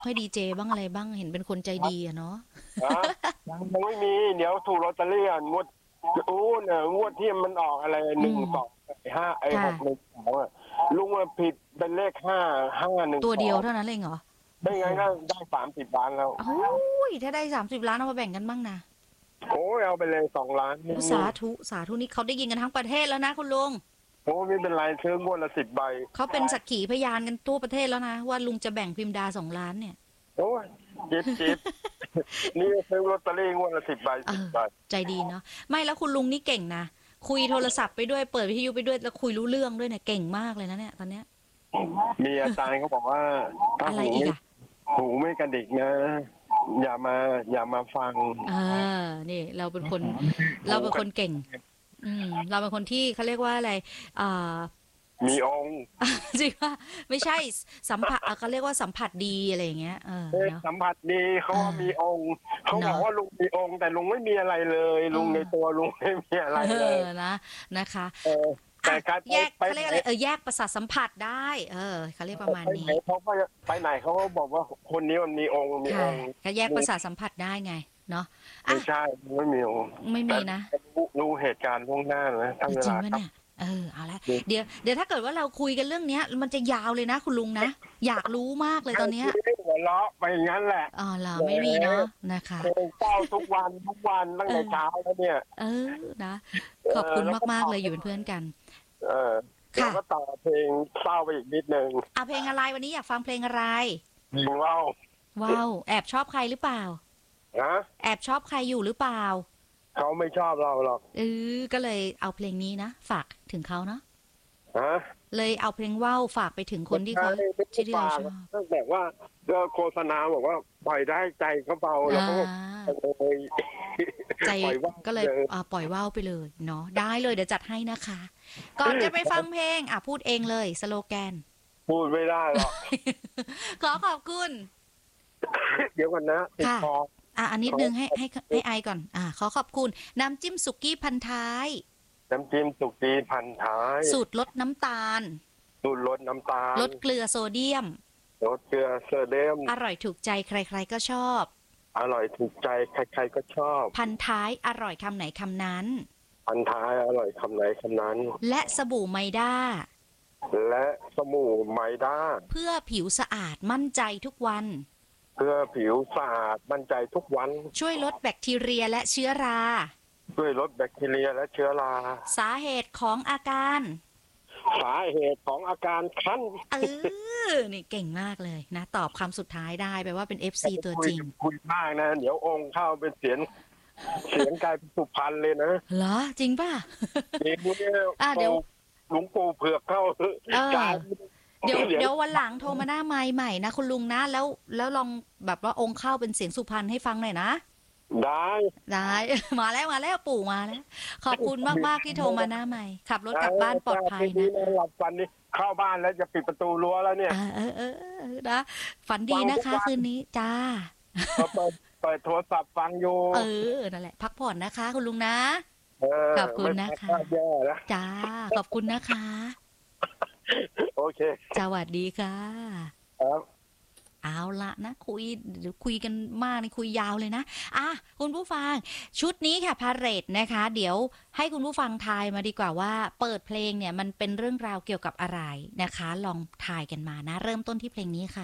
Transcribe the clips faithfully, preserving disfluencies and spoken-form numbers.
ให้ดีเจบ้างอะไรบ้างเห็นเป็นคนใจดีอะเนาะฮะยังไม่มีเดี๋ยวถูกลอตเตอรี่อ่ะงวดอู้เนี่ยงวดที่มันออกอะไรหนึ่งอืมสองห้าไอ้หค่ะกหนึ่งสองอ่ะลุงมาผิดเป็นเลขห้าห้าหนึ่งตัวสองเดียวเท่านั้นเลยเหรอได้โอ้โหไงก็ได้สามสิบล้านแล้วโอ้ยถ้าได้สามสิบล้านเอามาแบ่งกันบ้างนะโอ้ยเอาไปเลยสองล้านนี่สาธุสาธุนี่เขาได้ยินกันทั้งประเทศแล้วนะคุณลุงโอ้ไม่เป็นไรซื้องวดละสิบใบเขาเป็นสักขีพยานกันทั่วประเทศแล้วนะว่าลุงจะแบ่งพิมพ์ดาสองล้านเนี่ยโอ้ยจิบจิบนี่ซื้อลอตเตอรี่งวดละสิบใบเออสิบใบใจดีเนาะไม่แล้วคุณลุงนี่เก่งนะคุยโทรศัพท์ไปด้วยเปิดวิทยุไปด้วยแล้วคุยรู้เรื่องด้วยเนี่ยเก่งมากเลยนะเนี่ยตอนเนี้ยมีอาจารย์เขาบอกว่าถ้าอะไรหูไม่อีกอะหูไม่กระดิกนะอย่ามาอย่ามาฟังเออนี่เราเป็นคนเราเป็นคนเก่งอืมเราเป็นคนที่เขาเรียกว่าอะไรอ่ามีองค์จริงว่าไม่ใช่สัมผัสเอ่อเขาเรียกว่าสัมผัสดีอะไรอย่างเงี้ยเออเอ๊ะเนาะสัมผัสดีเขาว่ามีองค์เขาบอกเนาะว่าลุงมีองค์แต่ลุงไม่มีอะไรเลยเอลุงในอตัวลุงไม่มีอะไรเอเลยอนะนะคะเอออ่ะแต่การไปแยกไปเขาเรียไหนกอะไรเออแยกประสาทสัมผัสได้เออเขาเรียกประมาณไปไหนนี้เขาก็ไปไหนเขาก็บอกว่าคนนี้มันมีองค์มีอค่ะงค์ก็แยกประสาทสัมผัสได้ไงเนาะอ่ะไม่ใช่ไม่มีองค์ไม่แต่มีนะรู้รู้เหตุการณ์ล่วงหน้านะเอถ้าอเวลาครับจริงปะเนี่ยเออเอาละเดี๋ยวเดี๋ยวถ้าเกิดว่าเราคุยกันเรื่องเนี้ยมันจะยาวเลยนะคุณลุงนะอยากรู้มากเลยตอนเนี้ยไม่หัวเราะไปอย่างนั้นแหละอ๋อเหรอแหมไม่มีเนาะนะคะเพลงเศร้าทุกวันทุกวันตั้งเออแต่เช้าแล้วเนี่ยเออนะเอขอบคุณอแล้วก็มากๆต่อเลยอยู่เป็นเพื่อนกันเออเดี๋ยวค่ะก็ต่อเพลงเศร้าไปอีกนิดนึงเอาเพลงอะไรวันนี้อยากฟังเพลงอะไรยิงเล่าว้าวแอบชอบใครหรือเปล่าฮะแอบชอบใครอยู่หรือเปล่าเขาไม่ชอบเราหรอกเออก็เลยเอาเพลงนี้นะฝากถึงเขาเนาะฮะเลยเอาเพลงว่าวฝากไปถึงคนที่เขาไม่ไม่ที่ที่เราฟังชอบตั้งแต่ว่าก็โฆษณาบอกว่าปล่อยได้ใจเขาเบาแล้วอ่าก็เลยใจปล่อยว่าก็เลยเลยอ่าปล่อยว่าวไปเลยเนาะได้เลยเดี๋ยวจัดให้นะคะก่อนจะไปฟังเพลงอ่ะพูดเองเลยสโลแกนพูดไม่ได้หรอกขอขอบคุณเดี๋ยวกันนะติดค่ะคออ่ะอันนิดนึงให้ให้ให้ไอก่อนอ่ะขอขอบคุณน้ำจิ้มสุกี้พันท้ายน้ำจิ้มสุกีพันท้ายสูตรลดน้ำตาลสูตรลดน้ำตาลลดเกลือโซเดียมลดเกลือเซเดียมอร่อยถูกใจใครๆก็ชอบอร่อยถูกใจใครๆก็ชอบพันท้ายอร่อยคำไหนคำนั้นพันท้ายอร่อยคำไหนคำนั้นและสบู่ไมด้าและสมู่ไมด้าเพื่อผิวสะอาดมั่นใจทุกวันเพื่อผิวสะอาดมั่นใจทุกวันช่วยลดแบคทีเรียและเชื้อราช่วยลดแบคทีเรียและเชื้อราสาเหตุของอาการสาเหตุของอาการคันเออนี่เก่งมากเลยนะตอบคำสุดท้ายได้แปลว่าเป็น เอฟ ซี ตัวจริงคุยมากนะเดี๋ยวองค์เข้าเป็นเสียงเสียงกลายเป็นสุพรรณเลยนะเหรอจริงป่ะเดี๋ยวนี้อ่ะเดี๋ยวหลวงปู่เผือกเข้าเออกลายเดี๋ยวเดี๋ยววันหลังโทรมาหน้าไมค์ใหม่นะคุณลุงนะแล้วแล้วลองแบบว่าองค์เข้าเป็นเสียงสุพรรณให้ฟังหน่อยนะได้ได้ มาแล้วมาแล้วปู่มาแล้วขอบคุณมากๆที่โทรมาหน้าใหม่ขับรถกลับบ้านปลอดภัยนะหลับฝันนี้เข้าบ้านแล้วจะปิดประตูรั้วแล้วเนี่ยเออเออเออนะฝันดีนะคะคืนนี้จ้าเปิดเปิดโทรศัพท์ฟังอยู่เออนั่นแหละพักผ่อนนะคะคุณลุงนะขอบคุณนะคะจ้าขอบคุณนะคะโอเคสวัสดีค่ะครับเอาละนะคุยเดี๋ยวคุยกันมากนี่คุยยาวเลยนะอ่ะคุณผู้ฟังชุดนี้ค่ะพาเหรดนะคะเดี๋ยวให้คุณผู้ฟังทายมาดีกว่าว่าเปิดเพลงเนี่ยมันเป็นเรื่องราวเกี่ยวกับอะไรนะคะลองทายกันมานะเริ่มต้นที่เพลงนี้ค่ะ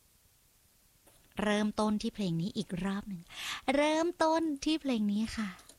เริ่มต้นที่เพลงนี้อีกรอบหนึ่งเริ่มต้นที่เพลงนี้ค่ะ